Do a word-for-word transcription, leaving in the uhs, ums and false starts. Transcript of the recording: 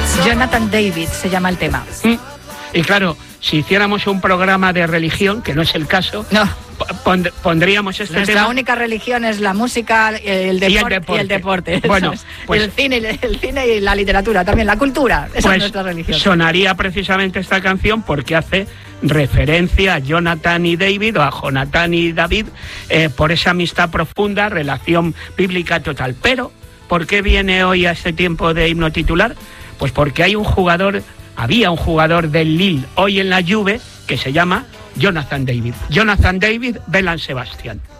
Jonathan David se llama el tema. ¿Mm? Y claro, si hiciéramos un programa de religión, que no es el caso, no. pond pondríamos este Nuestra tema. Nuestra única religión es la música, el, depor y el deporte. Y el deporte. Bueno, pues, el, cine, el cine y la literatura, también la cultura. Esa pues es nuestra religión. Sonaría precisamente esta canción porque hace referencia a Jonathan y David, o a Jonathan y David, eh, por esa amistad profunda, relación bíblica total. Pero, ¿por qué viene hoy a este tiempo de himno titular? Pues porque hay un jugador... Había un jugador del Lille hoy en la Juve que se llama Jonathan David. Jonathan David, Belén Sebastián.